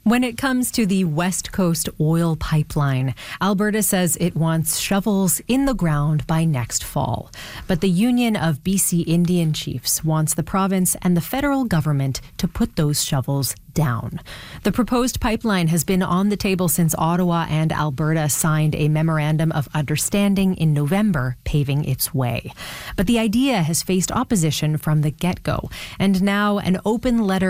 When it comes to the West Coast oil pipeline, Alberta says it wants shovels in the ground by next fall. But the Union of BC Indian Chiefs wants the province and the federal government to put those shovels down. The proposed pipeline has been on the table since Ottawa and Alberta signed a memorandum of understanding in November, paving its way. But the idea has faced opposition from the get-go, and now an open letter